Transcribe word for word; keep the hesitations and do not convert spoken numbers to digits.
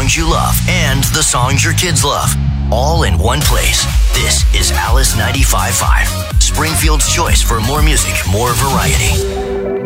songs you love and the songs your kids love, all in one place. This is Alice ninety-five point five, Springfield's choice for more music, more variety.